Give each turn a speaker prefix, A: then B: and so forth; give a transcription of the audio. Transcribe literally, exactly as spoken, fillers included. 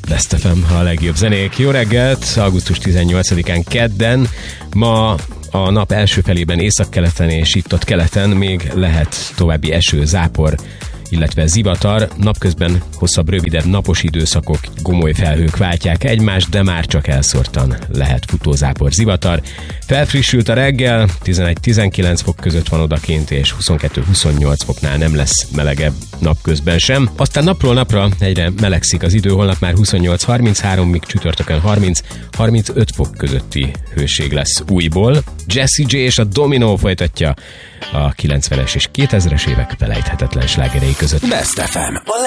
A: Best ef em, a legjobb zenék. Jó reggelt, augusztus tizennyolcadikán kedden. Ma a nap első felében északkeleten és itt-ott keleten még lehet további eső, zápor, illetve zivatar. Napközben hosszabb, rövidebb napos időszakok, gomoly felhők váltják egymást, de már csak elszórtan lehet futózápor, zivatar. Felfrissült a reggel, tizenegy-tizenkilenc fok között van odakint, és huszonkettő-huszonnyolc foknál nem lesz melegebb napközben sem. Aztán napról napra egyre melegszik az idő, holnap már huszonnyolc-harminchárom, míg csütörtökön harminc-harmincöt fok közötti hőség lesz újból. Jessie J és a Domino folytatja a kilencvenes és kétezres évek felejthetetlen slágerei között.
B: Best ef em, a